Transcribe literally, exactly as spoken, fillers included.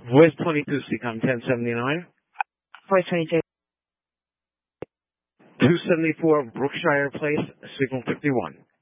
Voice twenty-two, Seacom ten seventy-nine. Voice twenty-two. two seventy-four Brookshire Place, Signal fifty-one.